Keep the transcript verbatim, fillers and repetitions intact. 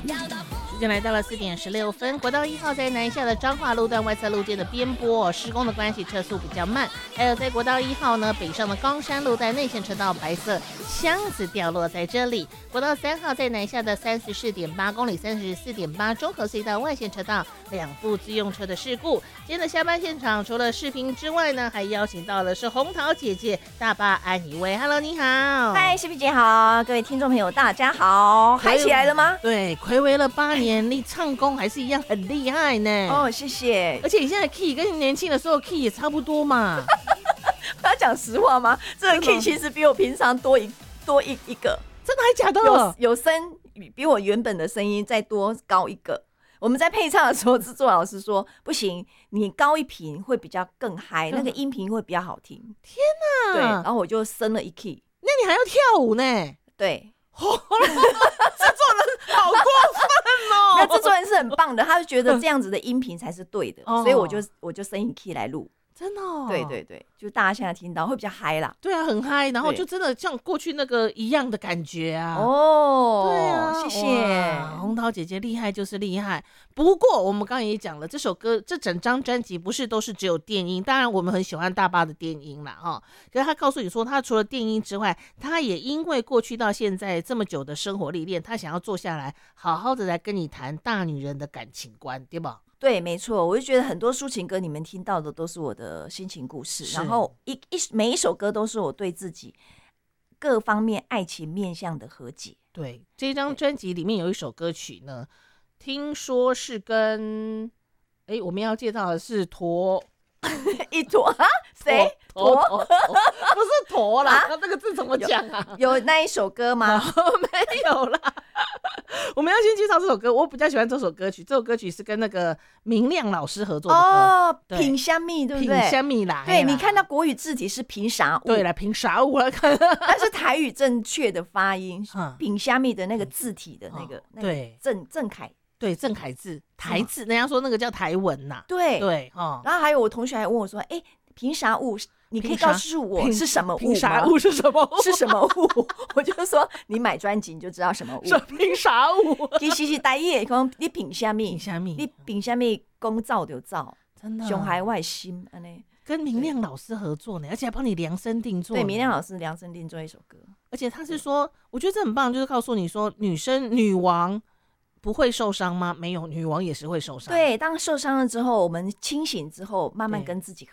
时间来到了四点十六分，国道一号在南下的彰化路段外侧路肩的边坡、哦、施工的关系，车速比较慢。还有在国道一号呢北上的冈山路段内线车道白色箱子掉落在这里。国道三号在南下的三十四点八公里、三十四点八中和隧道外线车道两部自用车的事故。今天的下班现场除了视频之外呢，还邀请到的是红桃姐姐大爸安以薇。Hello， 你好。 嗨，西皮姐好，各位听众朋友大家好，嗨起来了吗？ 对，睽违了八年，你唱功还是一样很厉害呢。 哦，谢谢。 而且你现在 key 跟年轻的时候 key 也差不多嘛。 要讲实话吗？这个 key 其实比我平常多一多一一个。 真的还假的？ 有有声比我原本的声音再多高一个。我们在配唱的时候，制作老师说不行，你高一频会比较更嗨，那个音频会比较好听。 天哪！ 对，然后我就升了一 key。 那你还要跳舞呢？ 对。 制作人好过分哦！ 那制作人是很棒的，他就觉得这样子的音频才是对的，所以我就我就升一 key 来录。 真的、哦？ 对对对，就大家现在听到会比较嗨啦。 对啊，很嗨，然后就真的像过去那个一样的感觉啊。 哦， 对啊， 谢谢红桃姐姐厉害就是厉害。不过我们刚刚也讲了，这首歌这整张专辑不是都是只有电音，当然我们很喜欢大爸的电音啦哈。可是他告诉你说，他除了电音之外，他也因为过去到现在这么久的生活历练，他想要坐下来好好的来跟你谈大女人的感情观，对吧？ 对，没错，我就觉得很多抒情歌你们听到的都是我的心情故事，然后一一每一首歌都是我对自己各方面爱情面向的和解。 对，这张专辑里面有一首歌曲呢，听说是跟哎我们要介绍的是驼一坨啊？谁？ 驼不是驼啦，啊、那个字怎么讲啊有？有那一首歌吗？ 没有啦。我们要先介绍这首歌，我比较喜欢这首歌曲。这首歌曲是跟那个明亮老师合作的歌哦，品香蜜对不对？ 品香蜜啦， 对，你看到国语字体是凭啥物？ 对啦，凭啥物来看？ 但是台语正确的发音，品香蜜的那个字体的那个， 嗯、对， 郑郑凯。 对，郑凯字台字，人家说那个叫台文呐。 对对、哦、 然后还有我同学还问我说：“哎、欸，凭啥物？你可以告诉我是什么物吗？ 凭啥物是什么物？ 是什么物？”我就说：“你买专辑你就知道什么物。” 凭啥物？ 其实是台语讲你凭啥咪？ 凭啥咪？ 你凭啥咪？讲造就造， 真的。 胸怀外心，安尼跟明亮老师合作呢，而且还帮你量身定做。 对，明亮老师量身定做一首歌， 而且他是说，我觉得这很棒，就是告诉你说，女生女王。不会受伤吗？没有，女王也是会受伤。 对，当受伤了之后，我们清醒之后，慢慢跟自己